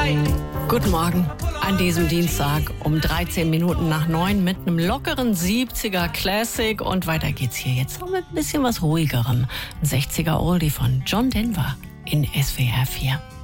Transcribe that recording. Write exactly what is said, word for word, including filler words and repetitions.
Guten Morgen an diesem Dienstag um dreizehn Minuten nach neun mit einem lockeren siebziger Classic. Und weiter geht's hier jetzt noch mit ein bisschen was ruhigerem. Ein sechziger Oldie von John Denver in S W R vier.